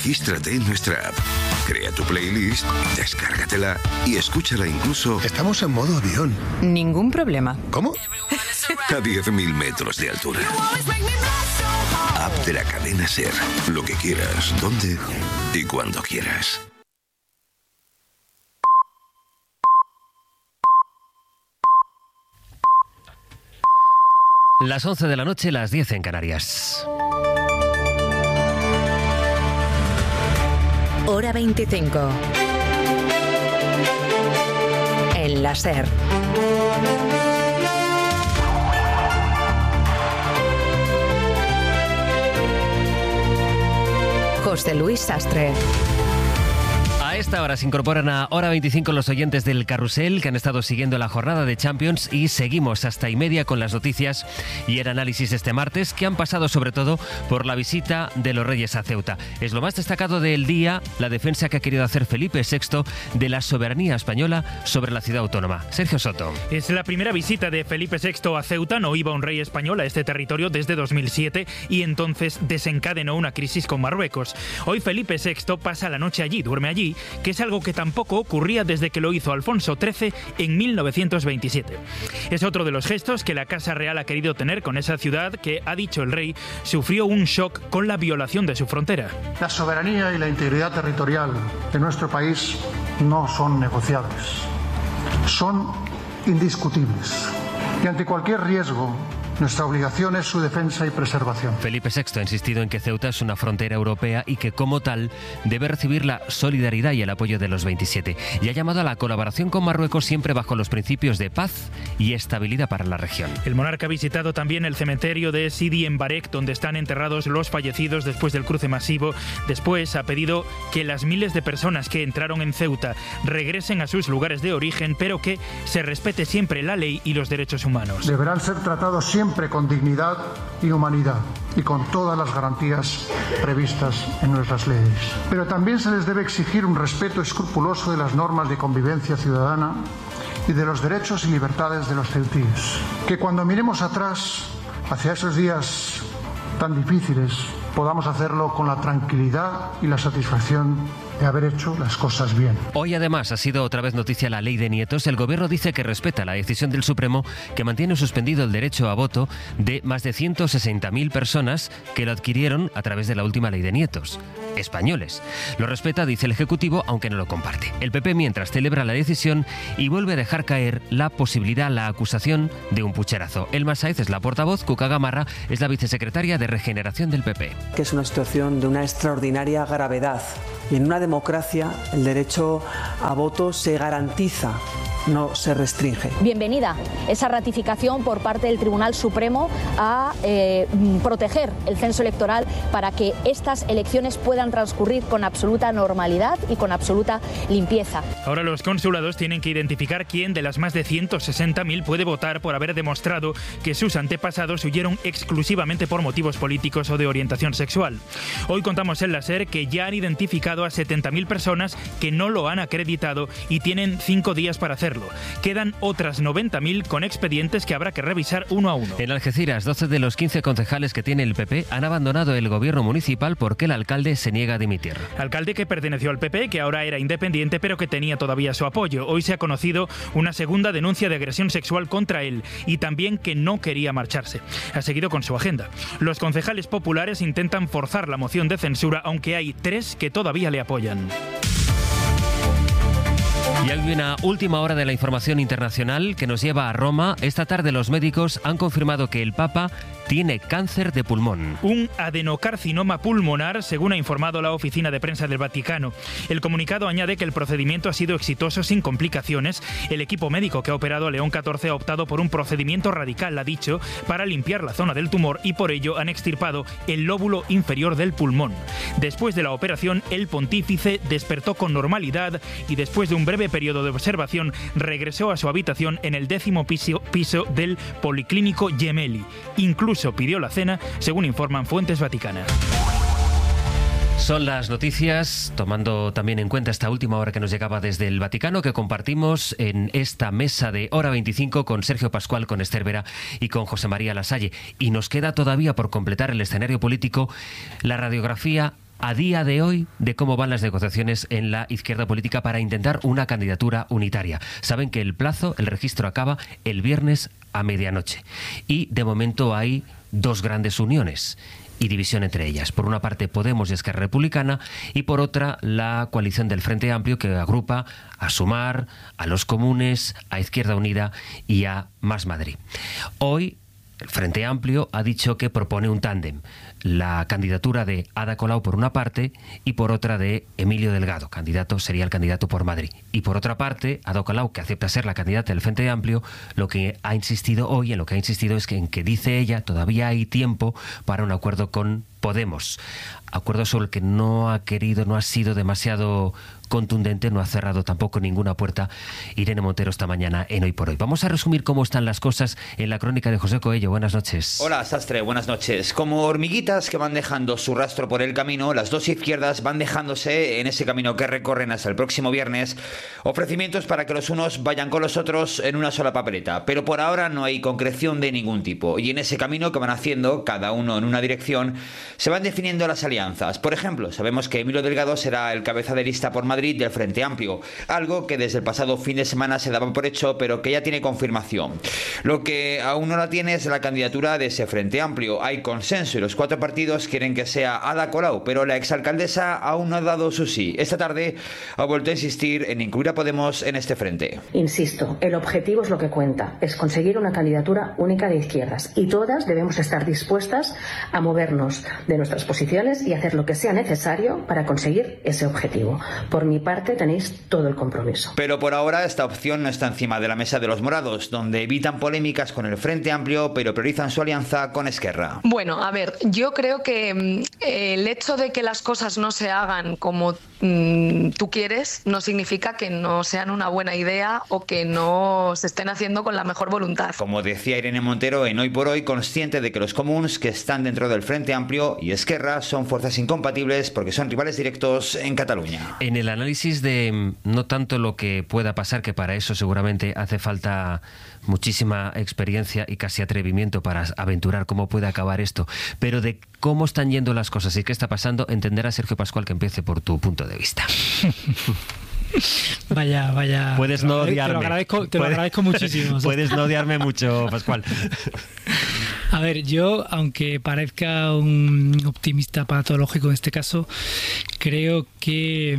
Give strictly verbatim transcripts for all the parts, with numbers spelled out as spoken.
Regístrate en nuestra app, crea tu playlist, descárgatela y escúchala incluso... Estamos en modo avión. Ningún problema. ¿Cómo? A diez mil metros de altura. App de la cadena SER. Lo que quieras, donde y cuando quieras. Las once de la noche, las diez en Canarias. Hora veinticinco. En la SER. José Luis Sastre. A esta hora se incorporan a Hora veinticinco los oyentes del Carrusel que han estado siguiendo la jornada de Champions y seguimos hasta y media con las noticias y el análisis este martes que han pasado sobre todo por la visita de los Reyes a Ceuta. Es lo más destacado del día, la defensa que ha querido hacer Felipe sexto de la soberanía española sobre la ciudad autónoma. Sergio Soto. Es la primera visita de Felipe sexto a Ceuta. No iba un rey español a este territorio desde dos mil siete y entonces desencadenó una crisis con Marruecos. Hoy Felipe sexto pasa la noche allí, duerme allí, que es algo que tampoco ocurría desde que lo hizo Alfonso trece en mil novecientos veintisiete. Es otro de los gestos que la Casa Real ha querido tener con esa ciudad que, ha dicho el rey, sufrió un shock con la violación de su frontera. La soberanía y la integridad territorial de nuestro país no son negociables, son indiscutibles. Y ante cualquier riesgo, nuestra obligación es su defensa y preservación. Felipe sexto ha insistido en que Ceuta es una frontera europea y que, como tal, debe recibir la solidaridad y el apoyo de los veintisiete. Y ha llamado a la colaboración con Marruecos siempre bajo los principios de paz y estabilidad para la región. El monarca ha visitado también el cementerio de Sidi en Barek, donde están enterrados los fallecidos después del cruce masivo. Después ha pedido que las miles de personas que entraron en Ceuta regresen a sus lugares de origen, pero que se respete siempre la ley y los derechos humanos. Deberán ser tratados siempre Siempre con dignidad y humanidad y con todas las garantías previstas en nuestras leyes. Pero también se les debe exigir un respeto escrupuloso de las normas de convivencia ciudadana y de los derechos y libertades de los ceutíes. Que cuando miremos atrás hacia esos días tan difíciles podamos hacerlo con la tranquilidad y la satisfacción de haber hecho las cosas bien. Hoy además ha sido otra vez noticia la ley de nietos. El gobierno dice que respeta la decisión del Supremo que mantiene suspendido el derecho a voto de más de ciento sesenta mil personas que lo adquirieron a través de la última ley de nietos españoles. Lo respeta, dice el Ejecutivo, aunque no lo comparte. El P P mientras celebra la decisión y vuelve a dejar caer la posibilidad, la acusación de un pucherazo. Elma Sáez es la portavoz, Cuca Gamarra es la vicesecretaria de Regeneración del P P. Que es una situación de una extraordinaria gravedad. Y en una democracia el derecho a voto se garantiza, no se restringe. Bienvenida esa ratificación por parte del Tribunal Supremo a eh, proteger el censo electoral para que estas elecciones puedan transcurrir con absoluta normalidad y con absoluta limpieza. Ahora los consulados tienen que identificar quién de las más de ciento sesenta mil puede votar por haber demostrado que sus antepasados huyeron exclusivamente por motivos políticos o de orientación sexual. Hoy contamos en la SER que ya han identificado a setenta mil personas que no lo han acreditado y tienen cinco días para hacerlo. Quedan otras noventa mil con expedientes que habrá que revisar uno a uno. En Algeciras, doce de los quince concejales que tiene el P P han abandonado el gobierno municipal porque el alcalde se niega a dimitir. Alcalde que perteneció al P P, que ahora era independiente, pero que tenía todavía su apoyo. Hoy se ha conocido una segunda denuncia de agresión sexual contra él y también que no quería marcharse. Ha seguido con su agenda. Los concejales populares intentan forzar la moción de censura, aunque hay tres que todavía le apoyan. Y hay una última hora de la información internacional que nos lleva a Roma. Esta tarde los médicos han confirmado que el Papa tiene cáncer de pulmón. Un adenocarcinoma pulmonar, según ha informado la oficina de prensa del Vaticano. El comunicado añade que el procedimiento ha sido exitoso sin complicaciones. El equipo médico que ha operado a León catorce ha optado por un procedimiento radical, ha dicho, para limpiar la zona del tumor y por ello han extirpado el lóbulo inferior del pulmón. Después de la operación, el pontífice despertó con normalidad y después de un breve periodo de observación regresó a su habitación en el décimo piso, piso del Policlínico Gemelli. Incluso pidió la cena, según informan fuentes vaticanas. Son las noticias, tomando también en cuenta esta última hora que nos llegaba desde el Vaticano, que compartimos en esta mesa de Hora veinticinco con Sergio Pascual, con Esther Vera y con José María Lasalle. Y nos queda todavía por completar el escenario político la radiografía a día de hoy de cómo van las negociaciones en la izquierda política para intentar una candidatura unitaria. Saben que el plazo, el registro acaba el viernes a medianoche y de momento hay dos grandes uniones y división entre ellas. Por una parte Podemos y Esquerra Republicana y por otra la coalición del Frente Amplio, que agrupa a Sumar, a los Comunes, a Izquierda Unida y a Más Madrid. Hoy el Frente Amplio ha dicho que propone un tándem, la candidatura de Ada Colau por una parte y por otra de Emilio Delgado, candidato, sería el candidato por Madrid. Y por otra parte, Ada Colau, que acepta ser la candidata del Frente Amplio, lo que ha insistido hoy, en lo que ha insistido es que en que dice ella todavía hay tiempo para un acuerdo con Podemos. Acuerdo sobre el que no ha querido, no ha sido demasiado contundente, no ha cerrado tampoco ninguna puerta Irene Montero esta mañana en Hoy por Hoy. Vamos a resumir cómo están las cosas en la crónica de José Coello. Buenas noches. Hola, Sastre, buenas noches. Como hormiguitas que van dejando su rastro por el camino, las dos izquierdas van dejándose en ese camino que recorren hasta el próximo viernes ofrecimientos para que los unos vayan con los otros en una sola papeleta. Pero por ahora no hay concreción de ningún tipo. Y en ese camino que van haciendo, cada uno en una dirección, se van definiendo las alianzas. Por ejemplo, sabemos que Emilio Delgado será el cabeza de lista por Madrid del Frente Amplio, algo que desde el pasado fin de semana se daba por hecho, pero que ya tiene confirmación. Lo que aún no la tiene es la candidatura de ese Frente Amplio. Hay consenso y los cuatro partidos quieren que sea Ada Colau, pero la exalcaldesa aún no ha dado su sí. Esta tarde ha vuelto a insistir en incluir a Podemos en este frente. Insisto, el objetivo es lo que cuenta, es conseguir una candidatura única de izquierdas y todas debemos estar dispuestas a movernos de nuestras posiciones y hacer lo que sea necesario para conseguir ese objetivo. Por mi parte tenéis todo el compromiso. Pero por ahora esta opción no está encima de la mesa de los morados, donde evitan polémicas con el Frente Amplio, pero priorizan su alianza con Esquerra. Bueno, a ver, yo creo que eh, el hecho de que las cosas no se hagan como mm, tú quieres no significa que no sean una buena idea o que no se estén haciendo con la mejor voluntad. Como decía Irene Montero en Hoy por Hoy, consciente de que los comuns que están dentro del Frente Amplio y Esquerra son fuerzas incompatibles porque son rivales directos en Cataluña. En el análisis de no tanto lo que pueda pasar, que para eso seguramente hace falta muchísima experiencia y casi atrevimiento para aventurar cómo puede acabar esto, pero de cómo están yendo las cosas y qué está pasando, entenderá Sergio Pascual que empiece por tu punto de vista. Vaya, vaya. Puedes no odiarme. Te lo agradezco, te lo agradezco muchísimo. Puedes no odiarme mucho, Pascual. A ver, yo, aunque parezca un optimista patológico en este caso, creo que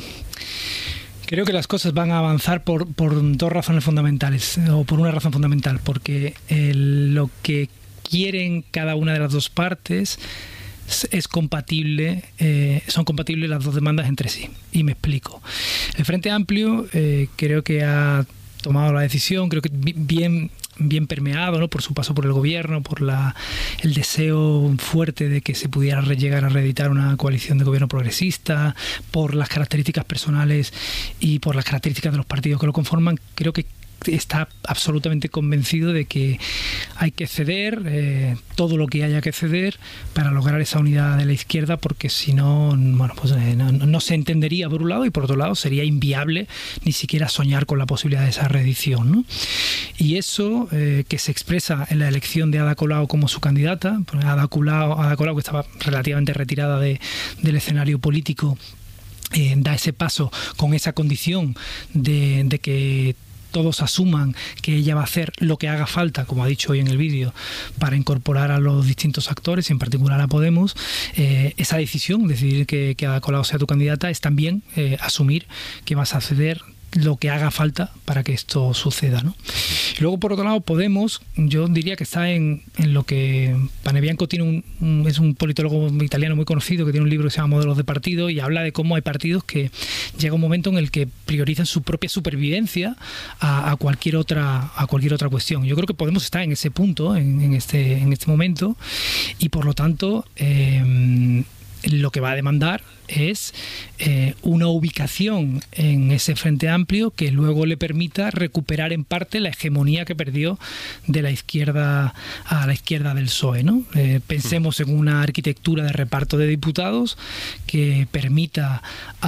creo que las cosas van a avanzar por, por dos razones fundamentales, o por una razón fundamental, porque el, lo que quieren cada una de las dos partes es compatible, eh, son compatibles las dos demandas entre sí. Y me explico. El Frente Amplio eh, creo que ha tomado la decisión, creo que bien bien permeado, ¿no?, por su paso por el gobierno, por la el deseo fuerte de que se pudiera llegar a reeditar una coalición de gobierno progresista, por las características personales y por las características de los partidos que lo conforman. Creo que está absolutamente convencido de que hay que ceder eh, todo lo que haya que ceder para lograr esa unidad de la izquierda, porque si no, bueno, pues eh, no, no se entendería por un lado y por otro lado sería inviable ni siquiera soñar con la posibilidad de esa reedición, ¿no? Y eso eh, que se expresa en la elección de Ada Colau como su candidata, Ada Colau, Ada Colau que estaba relativamente retirada de, del escenario político, eh, da ese paso con esa condición de, de que todos asuman que ella va a hacer lo que haga falta, como ha dicho hoy en el vídeo, para incorporar a los distintos actores, en particular a Podemos. Eh, esa decisión, decidir que, que Ada Colau sea tu candidata, es también eh, asumir que vas a ceder lo que haga falta para que esto suceda, ¿no? Y luego, por otro lado, Podemos, yo diría que está en, en lo que Panebianco tiene un, un, es un politólogo italiano muy conocido que tiene un libro que se llama Modelos de Partido y habla de cómo hay partidos que llega un momento en el que priorizan su propia supervivencia a, a cualquier otra a cualquier otra cuestión. Yo creo que Podemos está en ese punto, en, en este en este momento, y por lo tanto eh, lo que va a demandar es eh, una ubicación en ese Frente Amplio que luego le permita recuperar en parte la hegemonía que perdió de la izquierda a la izquierda del P S O E, ¿no? Eh, pensemos en una arquitectura de reparto de diputados que permita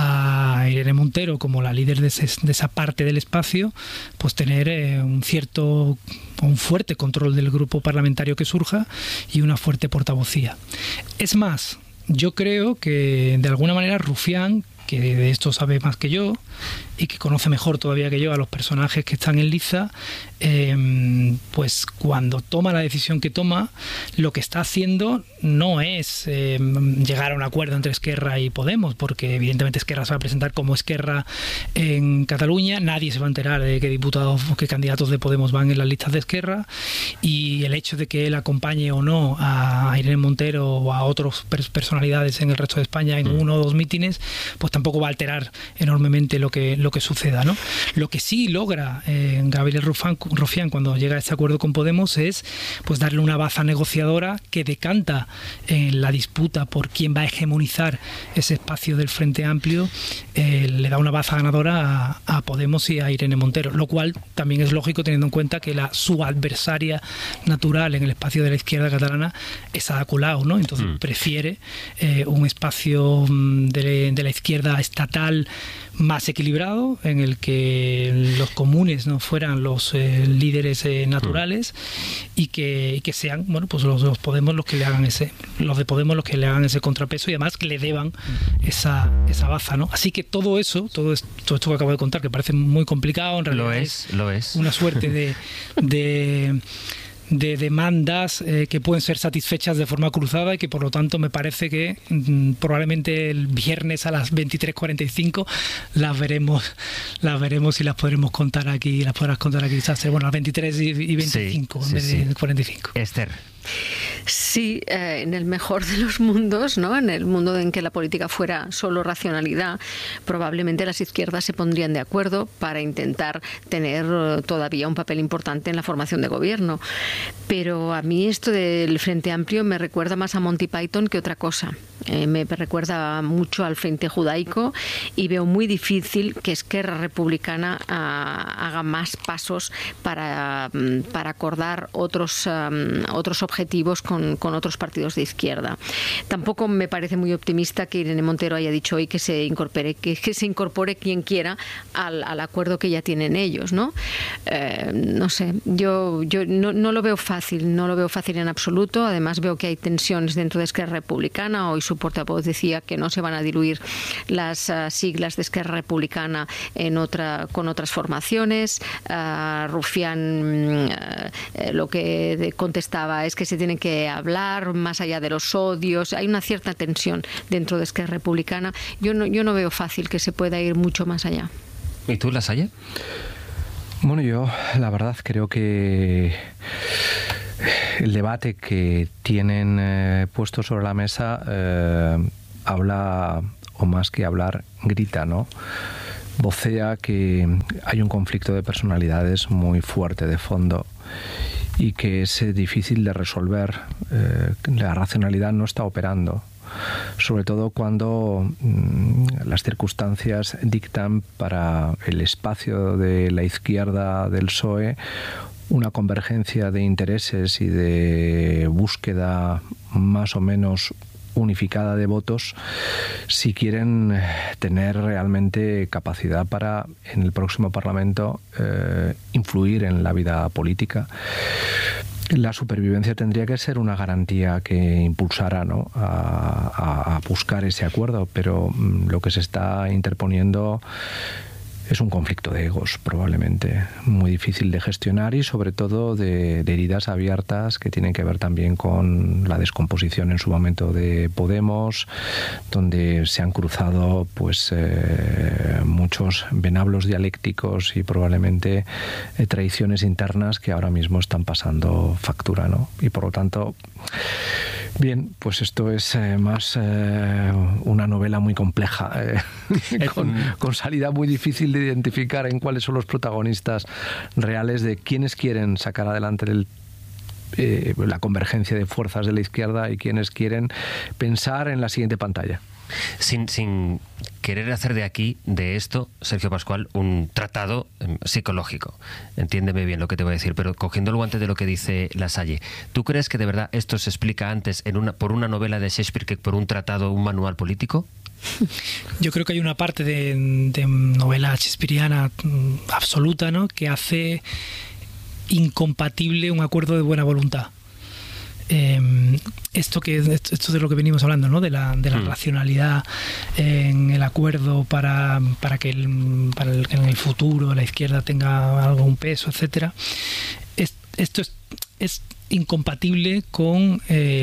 a Irene Montero, como la líder de, ese, de esa parte del espacio, pues tener eh, un cierto, un fuerte control del grupo parlamentario que surja y una fuerte portavocía. Es más, yo creo que de alguna manera Rufián, que de esto sabe más que yo y que conoce mejor todavía que yo a los personajes que están en liza, eh, pues cuando toma la decisión que toma, lo que está haciendo no es eh, llegar a un acuerdo entre Esquerra y Podemos, porque evidentemente Esquerra se va a presentar como Esquerra en Cataluña, nadie se va a enterar de qué diputados o qué candidatos de Podemos van en las listas de Esquerra, y el hecho de que él acompañe o no a Irene Montero o a otras personalidades en el resto de España en uno o dos mítines, pues tampoco va a alterar enormemente lo que lo que suceda, ¿no? Lo que sí logra eh, Gabriel Rufián, Rufián cuando llega a este acuerdo con Podemos es pues darle una baza negociadora que decanta en la disputa por quién va a hegemonizar ese espacio del Frente Amplio, eh, le da una baza ganadora a, a Podemos y a Irene Montero, lo cual también es lógico teniendo en cuenta que la su adversaria natural en el espacio de la izquierda catalana es Ada Colau, ¿no? Entonces mm. prefiere eh, un espacio de, de la izquierda estatal más equilibrado, en el que los comunes no fueran los eh, líderes eh, naturales mm. y que, y que sean, bueno, pues los, los Podemos los que le hagan ese, los de Podemos los que le hagan ese contrapeso y además que le deban esa, esa baza, ¿no? Así que todo eso, todo esto, todo esto que acabo de contar, que parece muy complicado, en realidad lo es, es lo es. una suerte de, de de demandas eh, que pueden ser satisfechas de forma cruzada y que por lo tanto me parece que mmm, probablemente el viernes a las veintitrés cuarenta y cinco las veremos las veremos y las podremos contar aquí, las podrás contar aquí, Sastre. Bueno, a las veintitrés y veinticinco sí, en vez sí, de sí. cuarenta y cinco. Esther. Sí, eh, en el mejor de los mundos, ¿no? En el mundo en que la política fuera solo racionalidad, probablemente las izquierdas se pondrían de acuerdo para intentar tener uh, todavía un papel importante en la formación de gobierno. Pero a mí esto del Frente Amplio me recuerda más a Monty Python que otra cosa. Eh, me recuerda mucho al Frente Judaico y veo muy difícil que Esquerra Republicana uh, haga más pasos para, um, para acordar otros, um, otros objetivos con, con otros partidos de izquierda. Tampoco me parece muy optimista que Irene Montero haya dicho hoy que se incorpore, que, que se incorpore quien quiera al, al acuerdo que ya tienen ellos, ¿no? Eh, no sé, yo, yo no, no lo veo fácil, no lo veo fácil en absoluto. Además veo que hay tensiones dentro de Esquerra Republicana. Hoy su portavoz decía que no se van a diluir las uh, siglas de Esquerra Republicana en otra, con otras formaciones. Uh, Rufián uh, lo que contestaba es que se tienen que hablar más allá de los odios. Hay una cierta tensión dentro de Esquerra Republicana. Yo no, yo no veo fácil que se pueda ir mucho más allá. ¿Y tú, Lasalle? Bueno, yo la verdad creo que el debate que tienen eh, puesto sobre la mesa eh, habla, o más que hablar, grita, ¿no? Vocea que hay un conflicto de personalidades muy fuerte de fondo y que es difícil de resolver. Eh, la racionalidad no está operando, sobre todo cuando mmm, las circunstancias dictan para el espacio de la izquierda del P S O E una convergencia de intereses y de búsqueda más o menos unificada de votos si quieren tener realmente capacidad para en el próximo Parlamento eh, influir en la vida política. La supervivencia tendría que ser una garantía que impulsara, ¿no?, a, a, a buscar ese acuerdo, pero mm, lo que se está interponiendo es un conflicto de egos, probablemente muy difícil de gestionar y sobre todo de, de heridas abiertas que tienen que ver también con la descomposición en su momento de Podemos, donde se han cruzado pues eh, muchos venablos dialécticos y probablemente eh, traiciones internas que ahora mismo están pasando factura, ¿no? Y por lo tanto, bien, pues esto es eh, más eh, una novela muy compleja, eh, con, con salida muy difícil de identificar en cuáles son los protagonistas reales de quienes quieren sacar adelante el, eh, la convergencia de fuerzas de la izquierda y quienes quieren pensar en la siguiente pantalla. Sin, sin querer hacer de aquí, de esto, Sergio Pascual, un tratado eh, psicológico. Entiéndeme bien lo que te voy a decir, pero cogiendo el guante de lo que dice Lasalle, ¿tú crees que de verdad esto se explica antes en una, por una novela de Shakespeare que por un tratado, un manual político? Yo creo que hay una parte de, de novela shakespeariana absoluta, ¿no?, que hace incompatible un acuerdo de buena voluntad. eh, esto que esto de lo que venimos hablando, ¿no? De la, de la mm. racionalidad en el acuerdo para, para que el, para el, que en el futuro la izquierda tenga algún peso, etcétera. Es, esto es, es incompatible con,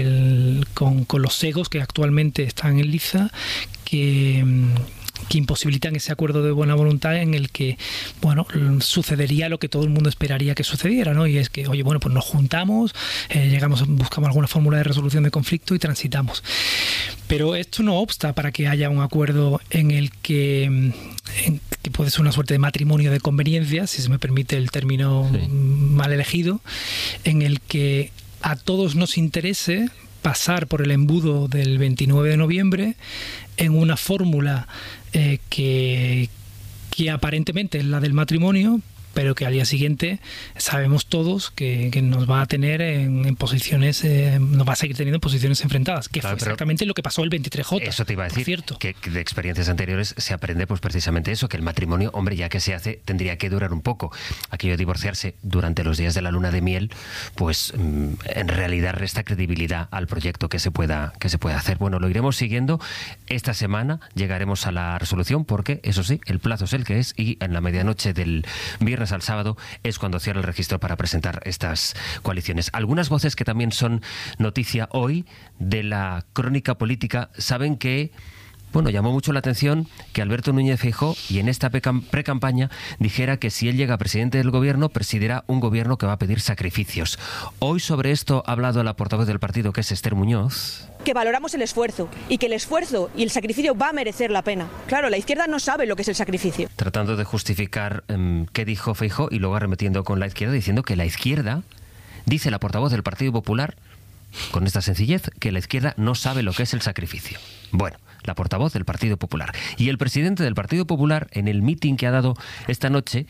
el, con, con los egos que actualmente están en liza, que, que imposibilitan ese acuerdo de buena voluntad en el que, bueno, sucedería lo que todo el mundo esperaría que sucediera, ¿no? Y es que, oye, bueno, pues nos juntamos, eh, llegamos, buscamos alguna fórmula de resolución de conflicto y transitamos. Pero esto no obsta para que haya un acuerdo en el que, en, que puede ser una suerte de matrimonio de conveniencia, si se me permite el término sí. mal elegido, en el que a todos nos interese pasar por el embudo del veintinueve de noviembre en una fórmula eh, que, que aparentemente es la del matrimonio, pero que al día siguiente sabemos todos que, que nos va a tener en, en posiciones, eh, nos va a seguir teniendo en posiciones enfrentadas, que claro, fue exactamente lo que pasó el veintitrés J. Eso te iba a decir, cierto. Que, que de experiencias anteriores se aprende pues precisamente eso, que el matrimonio, hombre, ya que se hace, tendría que durar un poco. Aquello de divorciarse durante los días de la luna de miel, pues en realidad resta credibilidad al proyecto que se pueda, que se pueda hacer. Bueno, lo iremos siguiendo. Esta semana llegaremos a la resolución porque, eso sí, el plazo es el que es y en la medianoche del viernes al sábado es cuando cierra el registro para presentar estas coaliciones. Algunas voces que también son noticia hoy de la crónica política saben que, bueno, llamó mucho la atención que Alberto Núñez Feijóo, y en esta pre-campaña, dijera que si él llega presidente del gobierno, presidirá un gobierno que va a pedir sacrificios. Hoy sobre esto ha hablado la portavoz del partido, que es Esther Muñoz. Que valoramos el esfuerzo y que el esfuerzo y el sacrificio va a merecer la pena. Claro, la izquierda no sabe lo que es el sacrificio. Tratando de justificar um, qué dijo Feijóo y luego arremetiendo con la izquierda, diciendo que la izquierda, dice la portavoz del Partido Popular, con esta sencillez, que la izquierda no sabe lo que es el sacrificio. Bueno, la portavoz del Partido Popular. Y el presidente del Partido Popular, en el mitin que ha dado esta noche,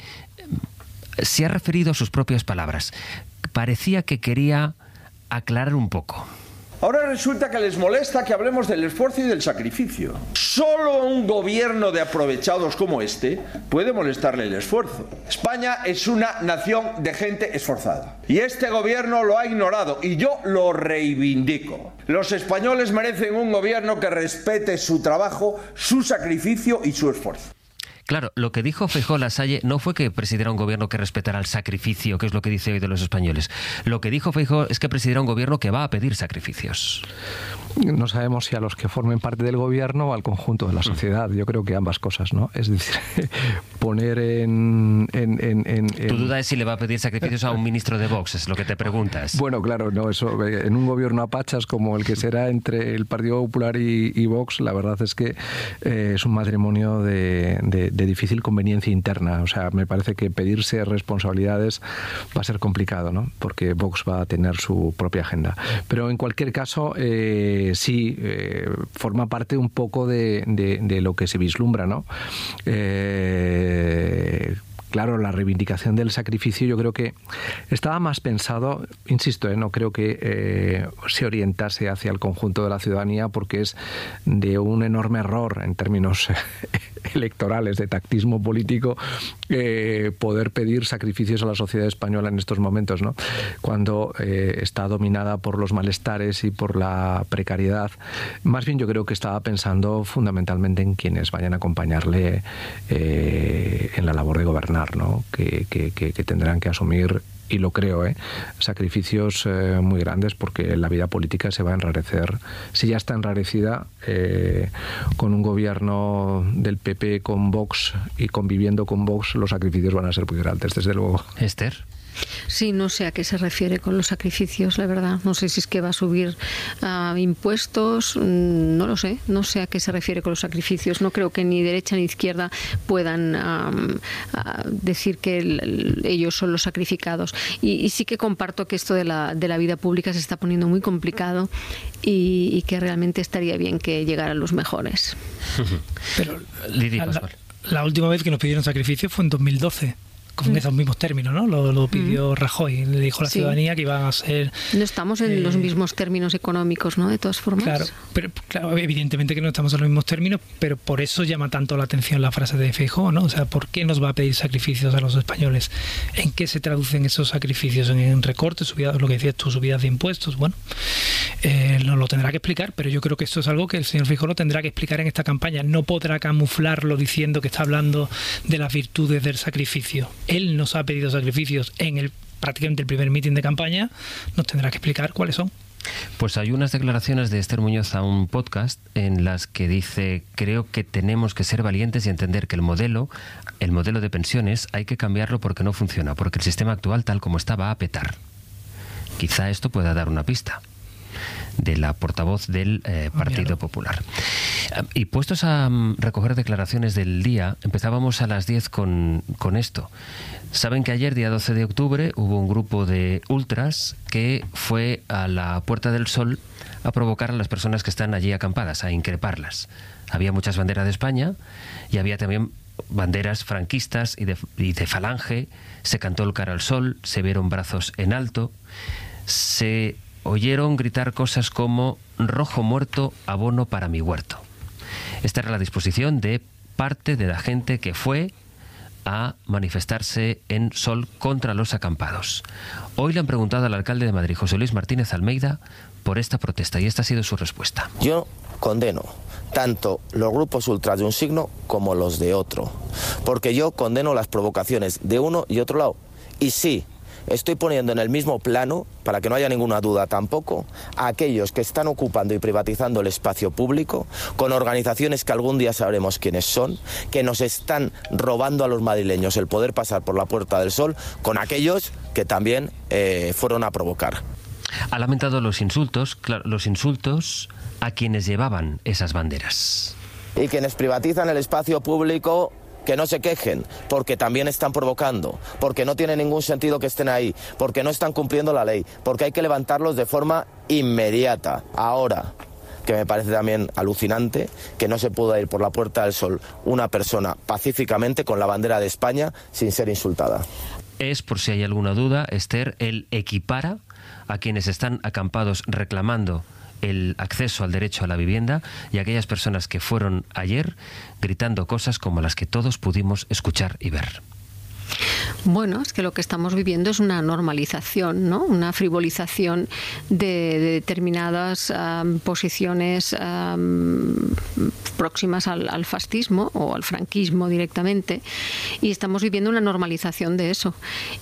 se ha referido a sus propias palabras. Parecía que quería aclarar un poco. Ahora resulta que les molesta que hablemos del esfuerzo y del sacrificio. Solo un gobierno de aprovechados como este puede molestarle el esfuerzo. España es una nación de gente esforzada. Y este gobierno lo ha ignorado y yo lo reivindico. Los españoles merecen un gobierno que respete su trabajo, su sacrificio y su esfuerzo. Claro, lo que dijo Feijóo Lasalle no fue que presidiera un gobierno que respetara el sacrificio, que es lo que dice hoy de los españoles. Lo que dijo Feijóo es que presidiera un gobierno que va a pedir sacrificios. No sabemos si a los que formen parte del gobierno o al conjunto de la sociedad. Yo creo que ambas cosas, ¿no? Es decir, poner en... en, en, en tu duda es si le va a pedir sacrificios a un ministro de Vox, es lo que te preguntas. Bueno, claro, no, eso en un gobierno a pachas como el que será entre el Partido Popular y, y Vox, la verdad es que eh, es un matrimonio de, de, de difícil conveniencia interna. O sea, me parece que pedirse responsabilidades va a ser complicado, ¿no? Porque Vox va a tener su propia agenda. Pero en cualquier caso, eh, sí, eh, forma parte un poco de, de, de lo que se vislumbra, ¿no? Eh, Claro, la reivindicación del sacrificio yo creo que estaba más pensado, insisto, ¿eh? no creo que eh, se orientase hacia el conjunto de la ciudadanía porque es de un enorme error en términos electorales, de tactismo político, eh, poder pedir sacrificios a la sociedad española en estos momentos, ¿no? Cuando eh, está dominada por los malestares y por la precariedad. Más bien yo creo que estaba pensando fundamentalmente en quienes vayan a acompañarle eh, en la labor de gobernar, ¿no? Que, que, que, que tendrán que asumir, y lo creo, ¿eh? sacrificios eh, muy grandes, porque la vida política se va a enrarecer. Si ya está enrarecida eh, con un gobierno del P P con Vox y conviviendo con Vox, los sacrificios van a ser muy grandes, desde luego. Esther. Sí, no sé a qué se refiere con los sacrificios, la verdad. No sé si es que va a subir uh, impuestos, no lo sé. No sé a qué se refiere con los sacrificios. No creo que ni derecha ni izquierda puedan um, uh, decir que el, el, ellos son los sacrificados. Y, y sí que comparto que esto de la, de la vida pública se está poniendo muy complicado y, y que realmente estaría bien que llegaran los mejores. Pero la, la, la última vez que nos pidieron sacrificio fue en dos mil doce. con esos mismos términos, ¿no? Lo, lo pidió Rajoy, le dijo a la Sí. ciudadanía que iban a ser... No estamos en eh, los mismos términos económicos, ¿no? De todas formas. Claro, pero claro, evidentemente que no estamos en los mismos términos, pero por eso llama tanto la atención la frase de Feijóo, ¿no? O sea, ¿por qué nos va a pedir sacrificios a los españoles? ¿En qué se traducen esos sacrificios? ¿En, en recortes, subidas, lo que decías tú, subidas de impuestos? Bueno, eh, nos lo tendrá que explicar, pero yo creo que esto es algo que el señor Feijóo lo tendrá que explicar en esta campaña. No podrá camuflarlo diciendo que está hablando de las virtudes del sacrificio. Él nos ha pedido sacrificios en el prácticamente el primer mitin de campaña, nos tendrá que explicar cuáles son. Pues hay unas declaraciones de Esther Muñoz a un podcast en las que dice: creo que tenemos que ser valientes y entender que el modelo, el modelo de pensiones hay que cambiarlo porque no funciona, porque el sistema actual tal como está va a petar. Quizá esto pueda dar una pista de la portavoz del eh, Partido Popular. Y puestos a um, recoger declaraciones del día, empezábamos a las diez con, con esto. Saben que ayer, día doce de octubre, hubo un grupo de ultras que fue a la Puerta del Sol a provocar a las personas que están allí acampadas, a increparlas. Había muchas banderas de España y había también banderas franquistas y de, y de Falange. Se cantó el Cara al Sol, se vieron brazos en alto, se oyeron gritar cosas como rojo muerto, abono para mi huerto. Esta era la disposición de parte de la gente que fue a manifestarse en Sol contra los acampados. Hoy le han preguntado al alcalde de Madrid, José Luis Martínez Almeida, por esta protesta y esta ha sido su respuesta. Yo condeno tanto los grupos ultras de un signo como los de otro, porque yo condeno las provocaciones de uno y otro lado. Y sí, estoy poniendo en el mismo plano, para que no haya ninguna duda tampoco, a aquellos que están ocupando y privatizando el espacio público, con organizaciones que algún día sabremos quiénes son, que nos están robando a los madrileños el poder pasar por la Puerta del Sol, con aquellos que también eh, fueron a provocar. Ha lamentado los insultos, claro, los insultos a quienes llevaban esas banderas. Y quienes privatizan el espacio público, que no se quejen, porque también están provocando, porque no tiene ningún sentido que estén ahí, porque no están cumpliendo la ley, porque hay que levantarlos de forma inmediata, ahora. Que me parece también alucinante que no se pueda ir por la Puerta del Sol una persona pacíficamente con la bandera de España sin ser insultada. Es, por si hay alguna duda, Esther, él equipara a quienes están acampados reclamando el acceso al derecho a la vivienda y a aquellas personas que fueron ayer gritando cosas como las que todos pudimos escuchar y ver. Bueno, es que lo que estamos viviendo es una normalización, ¿no? Una frivolización de, de determinadas um, posiciones um, próximas al, al fascismo o al franquismo directamente, y estamos viviendo una normalización de eso.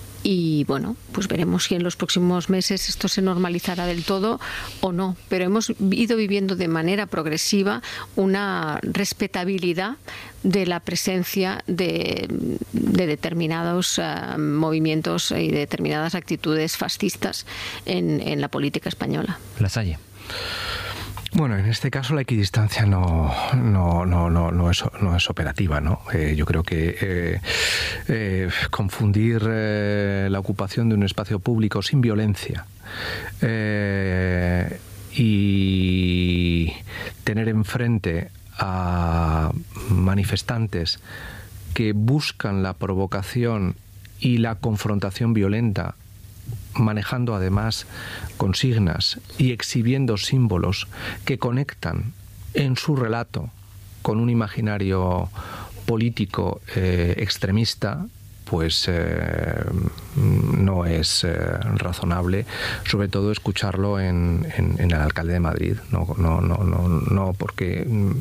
Y bueno, pues veremos si en los próximos meses esto se normalizará del todo o no. Pero hemos ido viviendo de manera progresiva una respetabilidad de la presencia de, de determinados uh, movimientos y de determinadas actitudes fascistas en, en la política española. Lasalle. Bueno, en este caso la equidistancia no, no, no, no, no, es, no es operativa, ¿no? Eh, yo creo que eh, eh, confundir eh, la ocupación de un espacio público sin violencia eh, y tener enfrente a manifestantes que buscan la provocación y la confrontación violenta, manejando además consignas y exhibiendo símbolos que conectan en su relato con un imaginario político eh, extremista, pues eh, no es eh, razonable, sobre todo escucharlo en, en, en el alcalde de Madrid. No, no, no, no, no, porque